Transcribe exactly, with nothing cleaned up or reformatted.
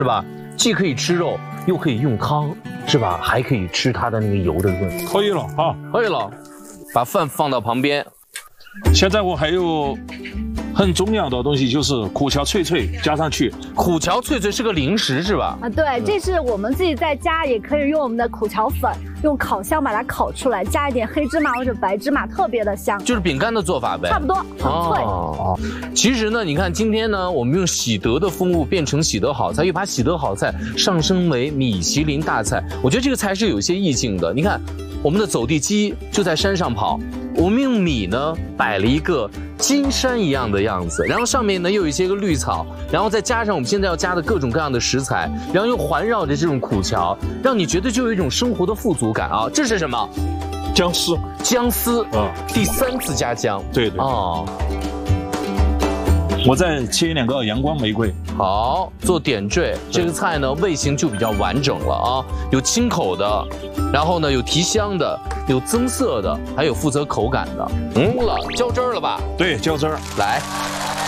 是吧？既可以吃肉，又可以用汤，是吧？还可以吃它的那个油的润。 可以了啊， 可以了，把饭放到旁边。 现在我还有很重要的东西，就是苦荞脆脆加上去。 苦荞脆脆是个零食是吧？ 啊，对，这是我们自己在家也可以用我们的苦荞粉，用烤箱把它烤出来，加一点黑芝麻或者白芝麻，特别的香。 就是饼干的做法呗。 差不多，很脆。 哦，其实呢，你看今天呢，我们用喜德的风物变成喜德好菜，又把喜德好菜上升为米其林大菜。我觉得这个菜是有一些意境的。你看，我们的走地鸡就在山上跑，我们用米呢摆了一个金山一样的样子，然后上面呢又有一些个绿草，然后再加上我们现在要加的各种各样的食材，然后又环绕着这种苦荞，让你觉得就有一种生活的富足感啊！这是什么？ 姜丝。 姜丝啊， 嗯， 第三次加姜。 对对。 哦。 我再切两个阳光玫瑰。 好，做点缀。这个菜呢，味型就比较完整了啊，有清口的，然后呢有提香的，有增色的，还有负责口感的。嗯了，浇汁儿了吧？ 对，浇汁儿。 来。